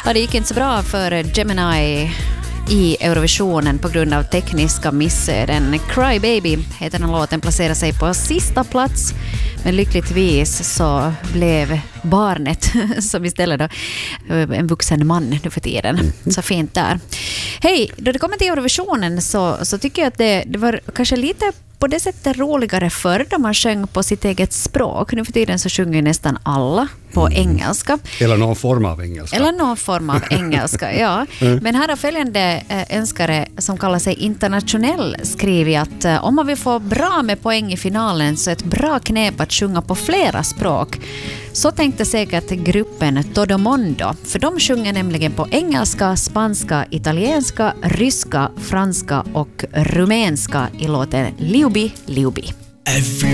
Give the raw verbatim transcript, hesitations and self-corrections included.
Ja, det gick inte så bra för Gemini i Eurovisionen på grund av tekniska missöden. Cry Baby heter den låten, placerar sig på sista plats. Men lyckligtvis så blev barnet, som istället då, en vuxen man nu för tiden. Så fint där. Hej, då det kommer till Eurovisionen så, så tycker jag att det, det var kanske lite på det sättet roligare förr då man sjöng på sitt eget språk. Nu för tiden så sjunger nästan alla på mm. engelska. Eller någon form av engelska. Eller någon form av engelska, ja. Mm. Men här har följande önskare som kallar sig internationell skrivit att om man vill få bra med poäng i finalen så är ett bra knep att sjunga på flera språk. Så tänkte säkert gruppen Todo Mondo, för de sjunger nämligen på engelska, spanska, italienska, ryska, franska och rumänska i låten Liubi Liubi.